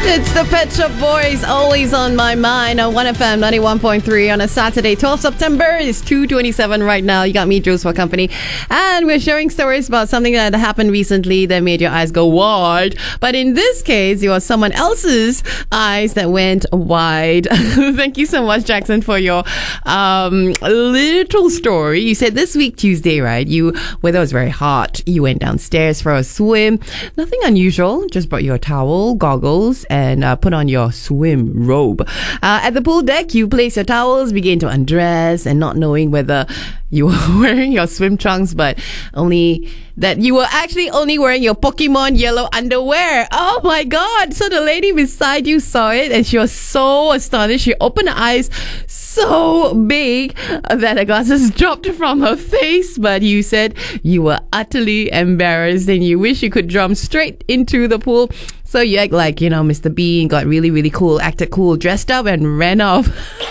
It's the Pet Shop Boys, always on my mind on 1FM 91.3 on a Saturday, 12 September. It's 2:27 right now. You got me, Jules, for company. And we're sharing stories about something that happened recently that made your eyes go wide. But in this case, it was someone else's eyes that went wide. Thank you so much, Jackson, for your little story. You said this week, Tuesday, right? Weather was very hot. You went downstairs for a swim. Nothing unusual. Just brought your towel, goggles, and put on your swim robe. At the pool deck, you place your towels, begin to undress, and not knowing whether you were wearing your swim trunks, but only that you were actually only wearing your Pokemon yellow underwear. Oh my God. So the lady beside you saw it and she was so astonished. She opened her eyes so big that her glasses dropped from her face. But you said you were utterly embarrassed and you wish you could jump straight into the pool. So you act like, Mr. Bean, got really, really cool, acted cool, dressed up and ran off.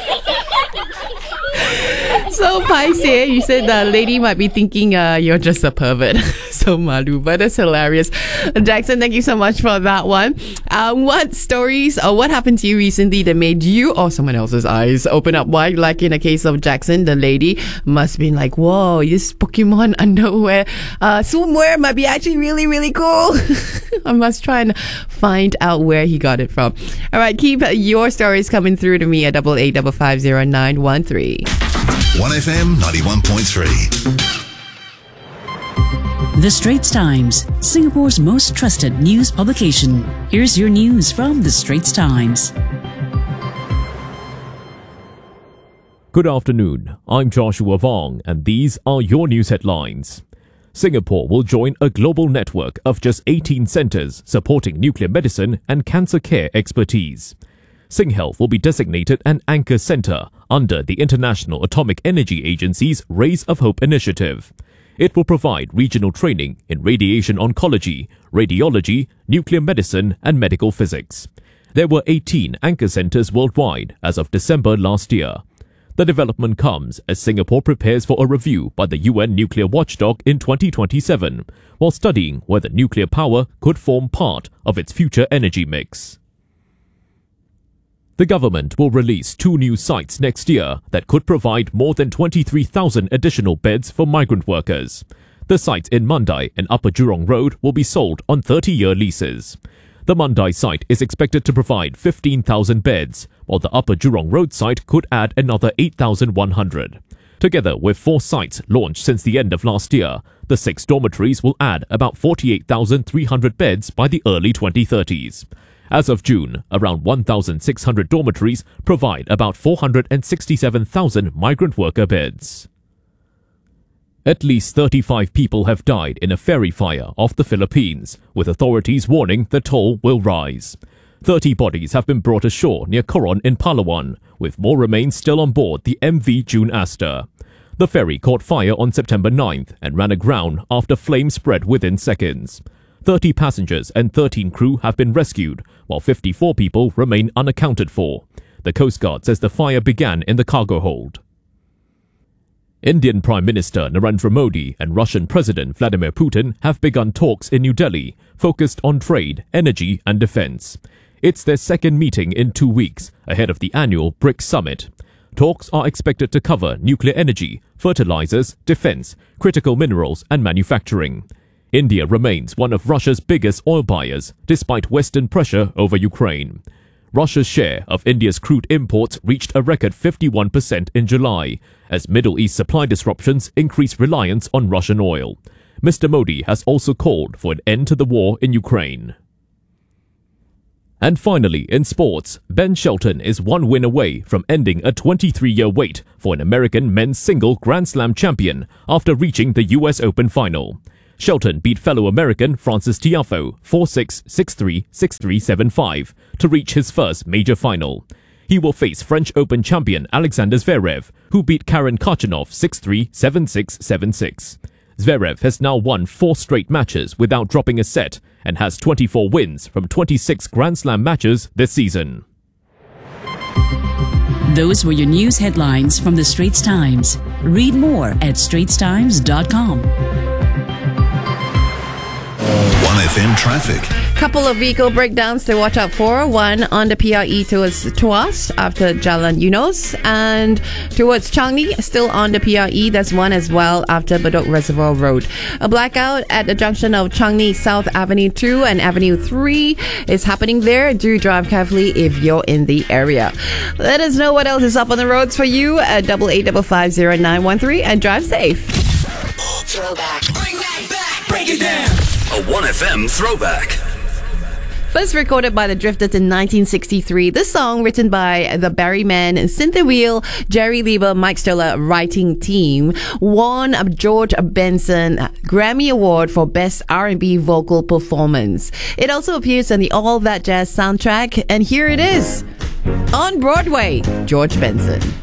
So, Paiseh, you said the lady might be thinking you're just a pervert. So malu, but that's hilarious. Jackson, thank you so much for that one. What stories or what happened to you recently that made you or someone else's eyes open up wide? Like in the case of Jackson, the lady must have been like, whoa, this Pokemon underwear, swimwear might be actually really, really cool. I must try and find out where he got it from. All right, keep your stories coming through to me at 88550913. 1FM 91.3. The Straits Times, Singapore's most trusted news publication. Here's your news from The Straits Times. Good afternoon. I'm Joshua Vong, and these are your news headlines. Singapore will join a global network of just 18 centres supporting nuclear medicine and cancer care expertise. SingHealth will be designated an anchor centre under the International Atomic Energy Agency's Rays of Hope initiative. It will provide regional training in radiation oncology, radiology, nuclear medicine and medical physics. There were 18 anchor centres worldwide as of December last year. The development comes as Singapore prepares for a review by the UN nuclear watchdog in 2027, while studying whether nuclear power could form part of its future energy mix. The government will release 2 new sites next year that could provide more than 23,000 additional beds for migrant workers. The sites in Mandai and Upper Jurong Road will be sold on 30-year leases. The Mandai site is expected to provide 15,000 beds, while the Upper Jurong Road site could add another 8,100. Together with 4 sites launched since the end of last year, the 6 dormitories will add about 48,300 beds by the early 2030s. As of June, around 1,600 dormitories provide about 467,000 migrant worker beds. At least 35 people have died in a ferry fire off the Philippines, with authorities warning the toll will rise. 30 bodies have been brought ashore near Coron in Palawan, with more remains still on board the MV June Aster. The ferry caught fire on September 9th and ran aground after flames spread within seconds. 30 passengers and 13 crew have been rescued, while 54 people remain unaccounted for. The Coast Guard says the fire began in the cargo hold. Indian Prime Minister Narendra Modi and Russian President Vladimir Putin have begun talks in New Delhi, focused on trade, energy and defence. It's their second meeting in 2 weeks, ahead of the annual BRICS summit. Talks are expected to cover nuclear energy, fertilizers, defence, critical minerals and manufacturing. India remains one of Russia's biggest oil buyers, despite Western pressure over Ukraine. Russia's share of India's crude imports reached a record 51% in July, as Middle East supply disruptions increase reliance on Russian oil. Mr. Modi has also called for an end to the war in Ukraine. And finally, in sports, Ben Shelton is 1 win away from ending a 23-year wait for an American men's single Grand Slam champion after reaching the US Open final. Shelton beat fellow American Frances Tiafoe 4-6, 6-3, 6-3, 7-5 to reach his first major final. He will face French Open champion Alexander Zverev, who beat Karen Khachanov 6-3, 7-6, 7-6. Zverev has now won 4 straight matches without dropping a set and has 24 wins from 26 Grand Slam matches this season. Those were your news headlines from The Straits Times. Read more at straitstimes.com. 1FM traffic. Couple of vehicle breakdowns to watch out for. One on the PRE towards Tuas after Jalan Eunos, and towards Changi, still on the PRE. There's one as well after Bedok Reservoir Road. A blackout at the junction of Changi South Avenue 2 and Avenue 3 is happening there. Do drive carefully if you're in the area. Let us know what else is up on the roads for you at 88550913 and drive safe. Throwback. Bring that back. Break it down. A 1FM throwback. First recorded by the Drifters in 1963, this song, written by the Berrymen, Cynthia Weil, Jerry Lieber, Mike Stoller writing team, won a George Benson Grammy Award for Best R&B Vocal Performance. It also appears on the All That Jazz soundtrack, and here it is on Broadway, George Benson.